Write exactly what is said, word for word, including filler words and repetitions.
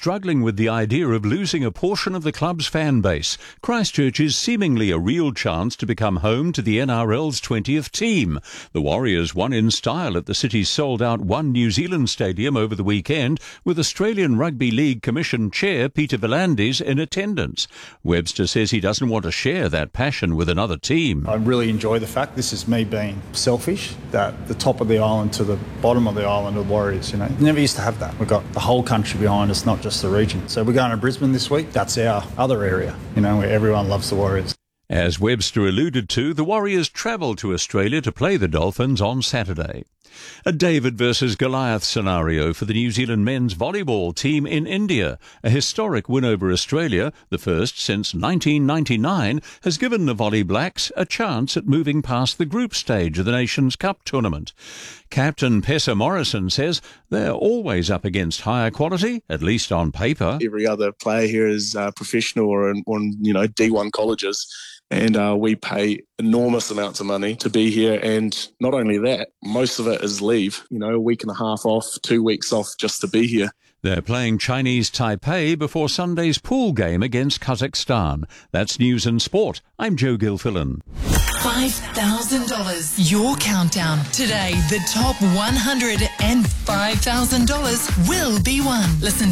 struggling with the idea of losing a portion of the club's fan base. Christchurch is seemingly a real chance to become home to the N R L's twentieth team. The Warriors won in style at the city's sold-out One New Zealand Stadium over the weekend, with Australian Rugby League Commission Chair Peter V'landys in attendance. Webster says he doesn't want to share that passion with another team. I really enjoy the fact this is me being selfish, that the top of the island to the bottom of the island are the Warriors, you know. Never used to have that. We've got the whole country behind us, not just the region. So we're going to Brisbane this week. That's our other area, you know, where everyone loves the Warriors. As Webster alluded to, the Warriors travel to Australia to play the Dolphins on Saturday. A David versus Goliath scenario for the New Zealand men's volleyball team in India. A historic win over Australia, the first since nineteen ninety-nine, has given the Volley Blacks a chance at moving past the group stage of the Nations Cup tournament. Captain Pessa Morrison says they're always up against higher quality, at least on paper. Every other player here is uh, professional or on, on you know D one colleges. And uh, we pay enormous amounts of money to be here. And not only that, most of it is leave, you know, a week and a half off, two weeks off just to be here. They're playing Chinese Taipei before Sunday's pool game against Kazakhstan. That's News and Sport. I'm Joe Gilfillan. five thousand dollars. Your countdown. Today, the top one hundred and five thousand dollars will be won. Listen